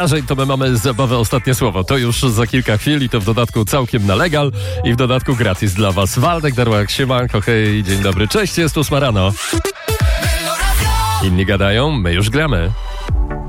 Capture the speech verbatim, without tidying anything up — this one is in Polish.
Raczej to my mamy zabawę ostatnie słowo. To już za kilka chwil i to w dodatku całkiem na legal i w dodatku gratis dla was. Waldek Darłak, siemanko, hej, dzień dobry, cześć, jest ósma rano. Inni gadają, my już gramy.